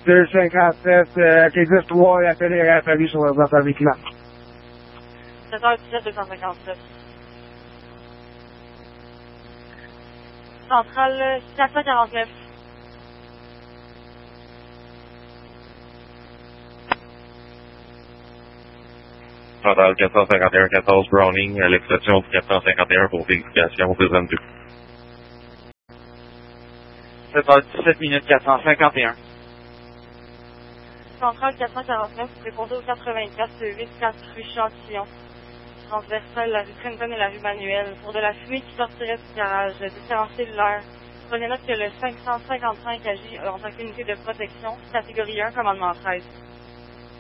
257, K10-3, appel est réapparu sur l'ordinateur véhiculaire. 7h17, 257. Centrale 449. Centrale 451 14 Browning, à l'exception du 451 pour vérification 222. 7h17 minutes 451. Centrale 449, répondez au 84 84 rue Chantillon. Transversale, la rue Trenton et la rue Manuel. Pour de la fumée qui sortirait du garage, différencier l'heure. Prenez note que le 555 agit en tant qu'unité de protection, catégorie 1, commandement 13.